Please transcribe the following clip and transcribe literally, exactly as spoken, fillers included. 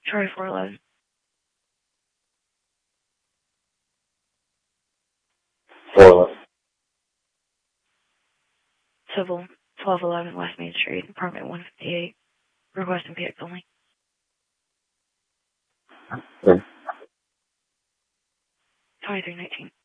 Charlie four eleven. four eleven. Civil, twelve eleven West Main Street, apartment one fifty-eight. Requesting P X only. Okay. twenty-three nineteen.